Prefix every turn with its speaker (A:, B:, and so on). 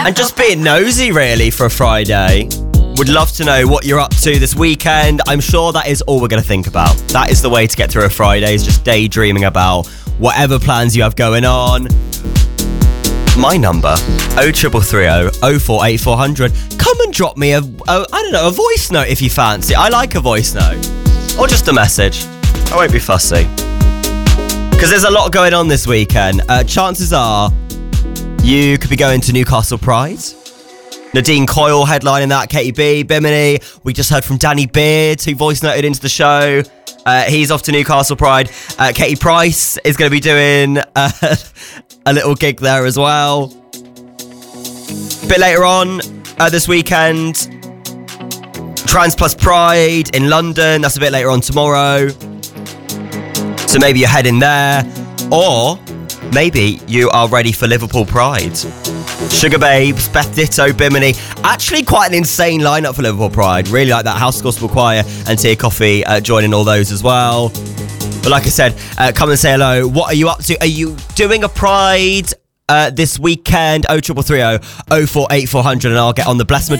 A: And just being nosy, really, for a Friday. Would love to know what you're up to this weekend. I'm sure that is all we're going to think about. That is the way to get through a Friday, is just daydreaming about whatever plans you have going on. My number, 0330 048 400. Come and drop me a voice note if you fancy. I like a voice note. Or just a message. I won't be fussy. Because there's a lot going on this weekend. Chances are you could be going to Newcastle Pride. Nadine Coyle headlining that, Katie B, Bimini. We just heard from Danny Beard, who voice noted into the show. He's off to Newcastle Pride. Katie Price is going to be doing a little gig there as well. A bit later on this weekend, Trans Plus Pride in London. That's a bit later on tomorrow. So maybe you're heading there. Or maybe you are ready for Liverpool Pride. Sugar Babes, Beth Ditto, Bimini. Actually quite an insane lineup for Liverpool Pride. Really like that. House Gospel Choir and Tia Coffee joining all those as well. But like I said, come and say hello. What are you up to? Are you doing a Pride this weekend? 0330 048 400 and I'll get on the Bless